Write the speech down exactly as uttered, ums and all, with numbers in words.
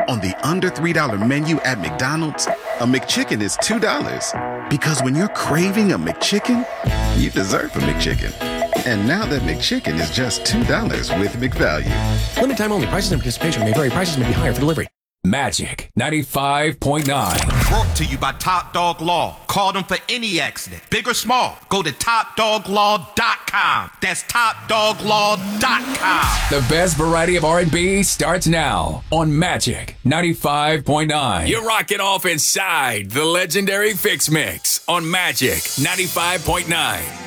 On the under three dollar menu at McDonald's, a McChicken is two dollars. Because when you're craving a McChicken, you deserve a McChicken. And now that McChicken is just two dollars with McValue. Limited time only. Prices and participation may vary. Prices may be higher for delivery. Magic ninety-five point nine. Brought to you by Top Dog Law. Call them for any accident, big or small. Go to top dog law dot com. That's top dog law dot com. The best variety of R and B starts now on Magic ninety-five point nine. You're rocking off inside the legendary Fix Mix on Magic ninety-five point nine.